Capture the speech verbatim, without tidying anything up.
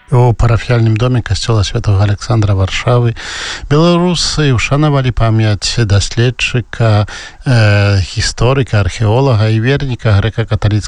У парафіяльным доме касцёла святого Александра Варшавы беларусы ушанавалі памяць даследчыка, э, гісторыка, археолага і верніка грэка-каталіцкай